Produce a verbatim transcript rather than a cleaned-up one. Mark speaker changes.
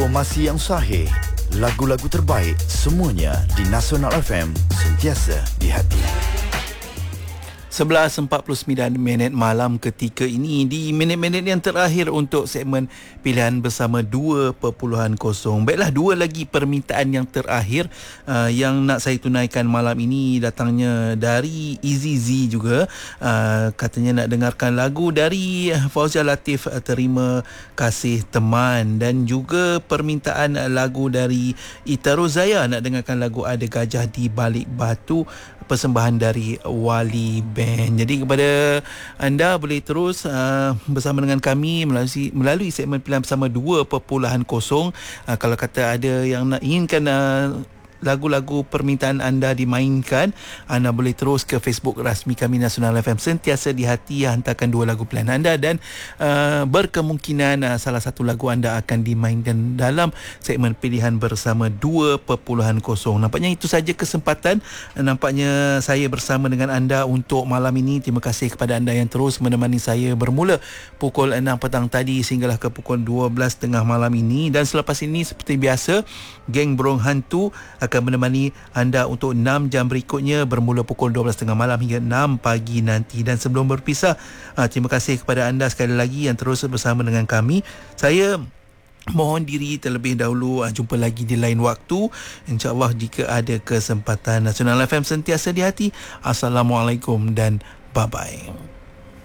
Speaker 1: Informasi yang sahih, lagu-lagu terbaik, semuanya di Nasional F M, sentiasa di hati.
Speaker 2: sebelas empat puluh sembilan minit malam ketika ini, di minit-minit yang terakhir untuk segmen pilihan bersama dua perpuluhan kosong. Baiklah, dua lagi permintaan yang terakhir uh, yang nak saya tunaikan malam ini datangnya dari Easy Z juga. Uh, katanya nak dengarkan lagu dari Fauzia Latif, uh, Terima Kasih Teman, dan juga permintaan lagu dari Ita Rozaya, nak dengarkan lagu Ada Gajah di Balik Batu, persembahan dari Wali Band. Jadi kepada anda boleh terus uh, bersama dengan kami melalui melalui segmen pilihan bersama dua perpuluhan kosong. Uh, kalau kata ada yang nak inginkan uh, lagu-lagu permintaan anda dimainkan, anda boleh terus ke Facebook rasmi kami Nasional F M, sentiasa di hati, hantarkan dua lagu pilihan anda dan uh, berkemungkinan uh, salah satu lagu anda akan dimainkan dalam segmen pilihan bersama dua perpuluhan kosong. Nampaknya itu saja kesempatan. Nampaknya saya bersama dengan anda untuk malam ini. Terima kasih kepada anda yang terus menemani saya bermula pukul enam petang tadi sehinggalah ke pukul dua belas tengah malam ini. Dan selepas ini seperti biasa, geng Burung Hantu akan menemani anda untuk enam jam berikutnya bermula pukul dua belas tengah malam hingga enam pagi nanti. Dan sebelum berpisah, terima kasih kepada anda sekali lagi yang terus bersama dengan kami. Saya mohon diri terlebih dahulu. Jumpa lagi di lain waktu, InsyaAllah jika ada kesempatan. Nasional F M sentiasa di hati. Assalamualaikum dan bye-bye.